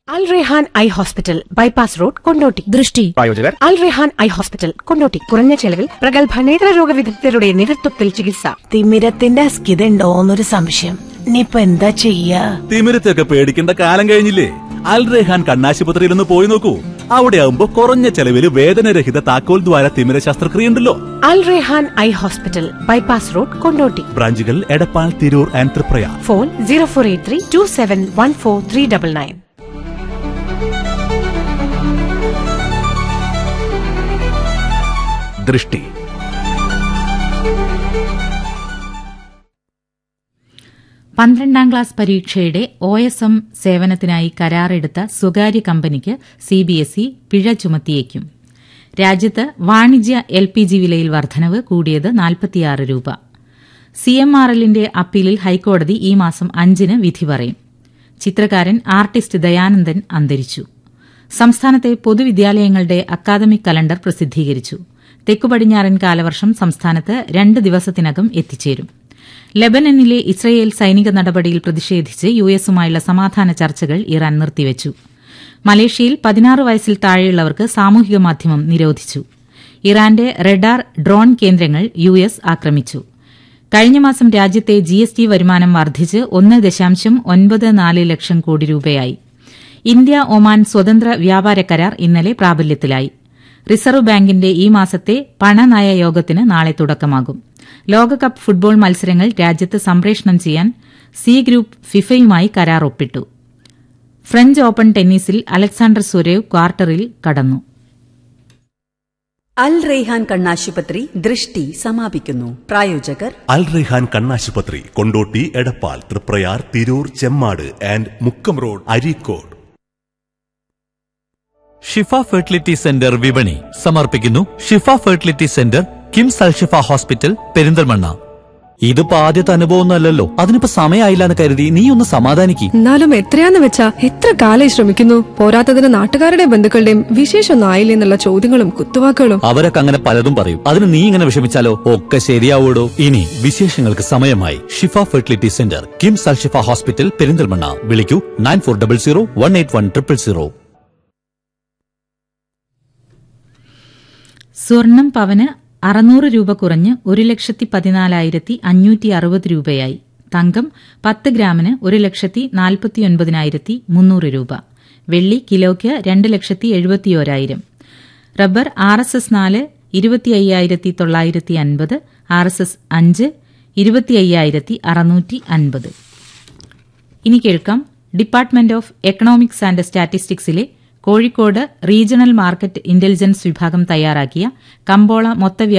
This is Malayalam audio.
അൽ Rehan eye hospital, bypass road, Kondotty. ദൃഷ്ടി പ്രായോജകർ അൽ റെഹാൻ ഐ ഹോസ്പിറ്റൽ, കൊണ്ടോട്ടി. കുറഞ്ഞ ചെലവിൽ പ്രഗത്ഭ നേത്രരോഗ വിദഗ്ധരുടെ നേതൃത്വത്തിൽ ചികിത്സ. തിമിരത്തിന്റെ അസ്കിതണ്ടോന്നൊരു സംശയം. ഇനിയിപ്പൊ എന്താ ചെയ്യാ? തിമിരത്തൊക്കെ പേടിക്കേണ്ട കാലം കഴിഞ്ഞില്ലേ? അൽ റെഹാൻ കണ്ണാശുപത്രിയിൽ ഒന്ന് പോയി നോക്കൂ. അവിടെ ആവുമ്പോ കുറഞ്ഞ ചെലവിൽ വേദനരഹിത താക്കോൽ ദ്വാര തിമിര ശസ്ത്രക്രിയ ഉണ്ടല്ലോ. അൽ Rehan eye hospital, bypass road, Kondotty. ബ്രാഞ്ചുകൾ എടപ്പാൾ, തിരൂർ ആൻഡ് തൃപ്രയാർ. ഫോൺ 0483271439. ദൃഷ്ടി. പന്ത്രണ്ടാം ക്ലാസ് പരീക്ഷയുടെ OSM സേവനത്തിനായി കരാറെടുത്ത സ്വകാര്യ കമ്പനിക്ക് CBSE പിഴ ചുമത്തിയേക്കും. രാജ്യത്ത് വാണിജ്യ LPG വിലയിൽ വർധനവ് കൂടിയത് 46 രൂപ. CMRLന്റെ അപ്പീലിൽ ഹൈക്കോടതി ഈ മാസം 5-ന് വിധി പറയും. ചിത്രകാരൻ ആർട്ടിസ്റ്റ് ദയാനന്ദൻ അന്തരിച്ചു. സംസ്ഥാനത്തെ പൊതുവിദ്യാലയങ്ങളുടെ അക്കാദമിക് കലണ്ടർ പ്രസിദ്ധീകരിച്ചു. തെക്കുപടിഞ്ഞാറൻ കാലവർഷം സംസ്ഥാനത്ത് 2 ദിവസത്തിനകം എത്തിച്ചേരും. ലെബനനിലെ ഇസ്രയേൽ സൈനിക നടപടിയിൽ പ്രതിഷേധിച്ച് US-ഉമായുള്ള സമാധാന ചർച്ചകൾ ഇറാൻ നിർത്തിവച്ചു. മലേഷ്യയിൽ 16 വയസ്സിൽ താഴെയുള്ളവർക്ക് സാമൂഹിക മാധ്യമം നിരോധിച്ചു. ഇറാന്റെ റഡാർ, ഡ്രോൺ കേന്ദ്രങ്ങൾ US ആക്രമിച്ചു. കഴിഞ്ഞ മാസം രാജ്യത്തെ GST വരുമാനം വർദ്ധിച്ച് 1.94 ലക്ഷം കോടി രൂപയായി. ഇന്ത്യ ഒമാൻ സ്വതന്ത്ര വ്യാപാര കരാർ ഇന്നലെ പ്രാബല്യത്തിലായി. റിസർവ് ബാങ്കിന്റെ ഈ മാസത്തെ പണനയ യോഗത്തിന് നാളെ തുടക്കമാകും. ലോകകപ്പ് ഫുട്ബോൾ മത്സരങ്ങൾ രാജ്യത്ത് സംപ്രേഷണം ചെയ്യാൻ സി ഗ്രൂപ്പ് ഫിഫയുമായി കരാർ ഒപ്പിട്ടു. ഫ്രഞ്ച് ഓപ്പൺ ടെന്നീസിൽ അലക്സാണ്ടർ സ്വരേവ് ക്വാർട്ടറിൽ കടന്നു. അൽ റെയ്ഹാൻ കണ്ണാശുപത്രി ദൃഷ്ടി സമാപിക്കുന്നു. പ്രായോജകർ അൽ റെയ്ഹാൻ കണ്ണാശുപത്രി, Kondotty, Edappal, Triprayar, Tirur, Chemmad and Mukkam road, Areekode. Shifa fertility centre വിപണി സമർപ്പിക്കുന്നു. ഷിഫ ഫെർട്ടിലിറ്റി സെന്റർ, കിംസ് അൽ ഷിഫ ഹോസ്പിറ്റൽ, പെരിന്തൽമണ്ണ. ഇതിപ്പോ ആദ്യത്തെ അനുഭവമൊന്നുമല്ലല്ലോ. അതിനിപ്പോ സമയമായില്ല എന്ന് കരുതി നീ ഒന്ന് സമാധാനിക്ക്. എന്നാലും എത്രയാന്ന് വെച്ചാ എത്ര കാലായി ശ്രമിക്കുന്നു. പോരാത്തതിന് നാട്ടുകാരുടെ ബന്ധുക്കളുടെയും വിശേഷമൊന്നും ആയില്ലേ എന്നുള്ള ചോദ്യങ്ങളും കുത്തുവാക്കുകളും. അവരൊക്കെ അങ്ങനെ പലതും പറയും. അതിന് നീ ഇങ്ങനെ വിഷമിച്ചാലോ? ഒക്കെ ശരിയാവൂടോ. ഇനി വിശേഷങ്ങൾക്ക് സമയമായി. ഷിഫ ഫെർട്ടിലിറ്റി സെന്റർ, കിംസ് അൽ ഷിഫ ഹോസ്പിറ്റൽ, പെരിന്തൽമണ്ണ. വിളിക്കൂ 9400 181 000. സ്വർണം പവന് 600 രൂപ കുറഞ്ഞ് 1,14,560 രൂപയായി. തങ്കം 10 ഗ്രാമിന് 1,49,300 രൂപ. വെള്ളി കിലോയ്ക്ക് 2,71,000. Rubber RSS 4 25,950, RSS 5 25,650. ഇനി കേൾക്കാം department of economics and സ്റ്റാറ്റിസ്റ്റിക്സിലെ Kozhikode regional market intelligence വിഭാഗം തയ്യാറാക്കിയ കമ്പോള മൊത്ത